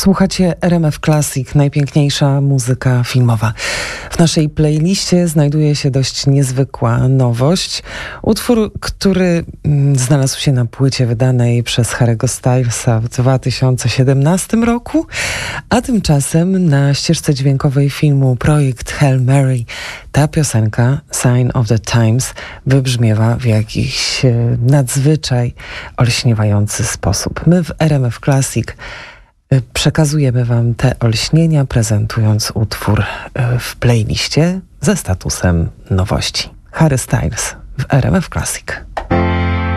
Słuchacie RMF Classic, najpiękniejsza muzyka filmowa. W naszej playliście znajduje się dość niezwykła nowość. Utwór, który znalazł się na płycie wydanej przez Harry'ego Stylesa w 2017 roku, a tymczasem na ścieżce dźwiękowej filmu Projekt Hail Mary ta piosenka Sign of the Times wybrzmiewa w jakiś nadzwyczaj olśniewający sposób. My w RMF Classic przekazujemy wam te olśnienia, prezentując utwór w playliście ze statusem nowości. Harry Styles w RMF Classic.